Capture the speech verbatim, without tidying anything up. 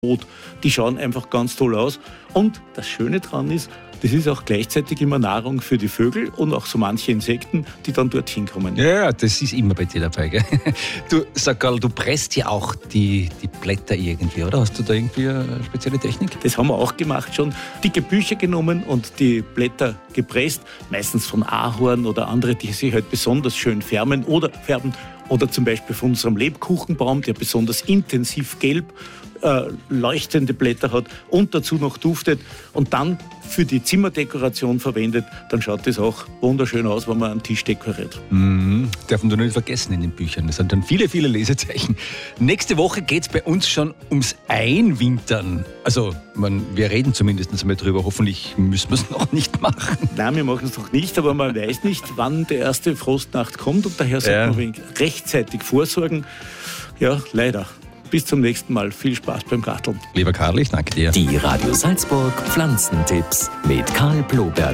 rot. Die schauen einfach ganz toll aus. Und das Schöne dran ist, das ist auch gleichzeitig immer Nahrung für die Vögel und auch so manche Insekten, die dann dorthin kommen. Ja, ja, das ist immer bei dir dabei, gell? Du, sag Karl, du presst ja auch die, die Blätter irgendwie, oder? Hast du da irgendwie eine spezielle Technik? Das haben wir auch gemacht schon. Dicke Bücher genommen und die Blätter gepresst, meistens von Ahorn oder andere, die sich halt besonders schön färben oder färben. Oder zum Beispiel von unserem Lebkuchenbaum, der besonders intensiv gelb äh, leuchtende Blätter hat und dazu noch duftet und dann für die Zimmerdekoration verwendet, dann schaut das auch wunderschön aus, wenn man einen Tisch dekoriert. Mhm. Darf man nur nicht vergessen in den Büchern. Das sind dann viele, viele Lesezeichen. Nächste Woche geht es bei uns schon ums Einwintern. Also, man, wir reden zumindest einmal drüber. Hoffentlich müssen wir es noch nicht machen. Nein, wir machen es noch nicht, aber man weiß nicht, wann die erste Frostnacht kommt und daher sollte Ja. man wenig rechtzeitig vorsorgen. Ja, leider. Bis zum nächsten Mal. Viel Spaß beim Garteln. Lieber Karl, ich danke dir. Die Radio Salzburg Pflanzentipps mit Karl Bloberg.